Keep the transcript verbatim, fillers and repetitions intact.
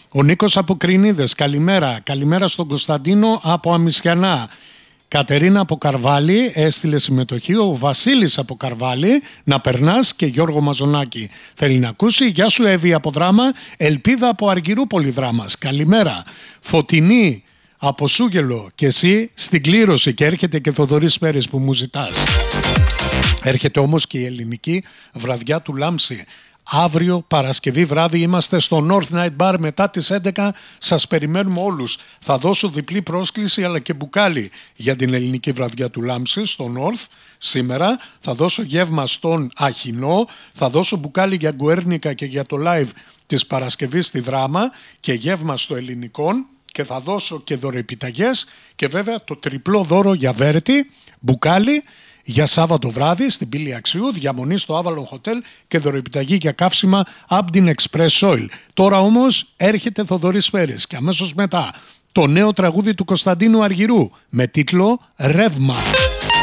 Ο Νίκος από Κρινίδες, καλημέρα. Καλημέρα στον Κωνσταντίνο από Αμισιανά. Κατερίνα από Καρβάλη έστειλε συμμετοχή. Ο Βασίλης από Καρβάλη, να περνάς, και Γιώργο Μαζονάκη θέλει να ακούσει. Γεια σου Εύη από Δράμα. Ελπίδα από Αργυρούπολη Δράμας. Καλημέρα. Φωτεινή από Σούγελο και εσύ στην κλήρωση, και έρχεται και Θοδωρής Πέρης που μου ζητάς. Έρχεται όμως και η ελληνική βραδιά του Λάμψη. Αύριο Παρασκευή βράδυ είμαστε στο North Night Bar μετά τις έντεκα. Σας περιμένουμε όλους. Θα δώσω διπλή πρόσκληση αλλά και μπουκάλι για την ελληνική βραδιά του Λάμψη στο North. Σήμερα θα δώσω γεύμα στον Αχινό, θα δώσω μπουκάλι για Γκουέρνικα και για το live της Παρασκευής στη Δράμα και γεύμα στο Ελληνικόν, και θα δώσω και δωρεπιταγές και βέβαια το τριπλό δώρο για Βέρτη, μπουκάλι για Σάββατο βράδυ στην Πύλη Αξιού, διαμονή στο Avalon Hotel και δωρεπιταγή για καύσιμα από την Express Oil. Τώρα όμως έρχεται Θοδωρής Πέρης και αμέσως μετά το νέο τραγούδι του Κωνσταντίνου Αργυρού με τίτλο «Ρεύμα».